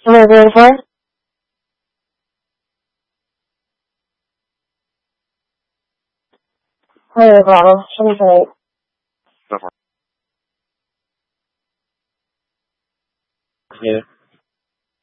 Am I going for it? No problem. Show me tonight. So far. Yeah.